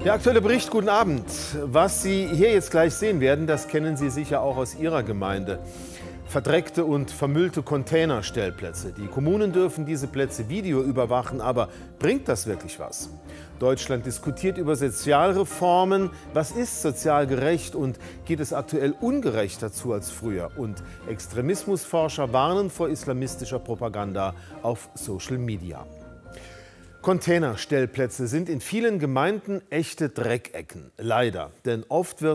Der aktuelle Bericht, guten Abend. Was Sie hier jetzt gleich sehen werden, das kennen Sie sicher auch aus Ihrer Gemeinde. Verdreckte und vermüllte Containerstellplätze. Die Kommunen dürfen diese Plätze videoüberwachen, aber bringt das wirklich was? Deutschland diskutiert über Sozialreformen. Was ist sozial gerecht und geht es aktuell ungerechter zu als früher? Und Extremismusforscher warnen vor islamistischer Propaganda auf Social Media. Containerstellplätze sind in vielen Gemeinden echte Dreckecken. Leider, denn oft wird